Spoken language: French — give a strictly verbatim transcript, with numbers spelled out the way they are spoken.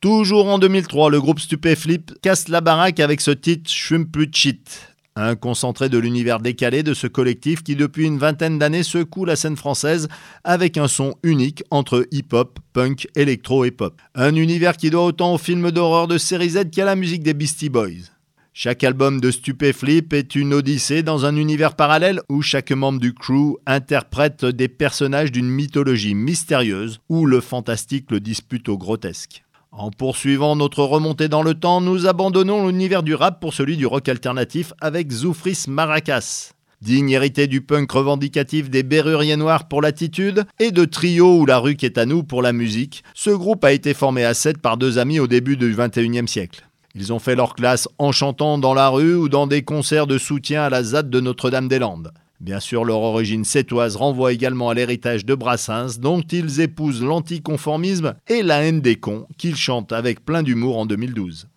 Toujours en deux mille trois, le groupe Stupéflip casse la baraque avec ce titre Schwimplutschit, un concentré de l'univers décalé de ce collectif qui depuis une vingtaine d'années secoue la scène française avec un son unique entre hip-hop, punk, électro et pop. Un univers qui doit autant aux films d'horreur de série Z qu'à la musique des Beastie Boys. Chaque album de Stupéflip est une odyssée dans un univers parallèle où chaque membre du crew interprète des personnages d'une mythologie mystérieuse où le fantastique le dispute au grotesque. En poursuivant notre remontée dans le temps, nous abandonnons l'univers du rap pour celui du rock alternatif avec Zoufris Maracas. Digne hérité du punk revendicatif des Béruriers Noirs pour l'attitude et de Trio ou La Rue qui est à nous pour la musique, ce groupe a été formé à sept par deux amis au début du vingt et unième siècle. Ils ont fait leur classe en chantant dans la rue ou dans des concerts de soutien à la Z A D de Notre-Dame-des-Landes. Bien sûr, leur origine sétoise renvoie également à l'héritage de Brassens, dont ils épousent l'anticonformisme et la haine des cons, qu'ils chantent avec plein d'humour en deux mille douze.